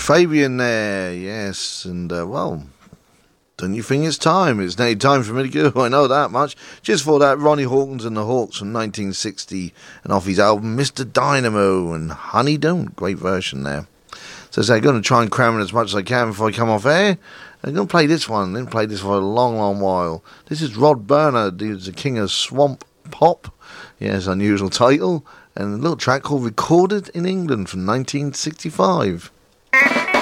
Fabian there, yes, and well, don't you think it's time? It's nearly time for me to go, I know that much. Just for that, Ronnie Hawkins and the Hawks from 1960, and off his album Mr. Dynamo, and Honey Don't, great version there. So I'm going to try and cram it as much as I can before I come off air. I'm going to play this one, then play this for a long, long while. This is Rod Bernard, who's the king of swamp pop. Yes, unusual title, and a little track called Recorded in England from 1965.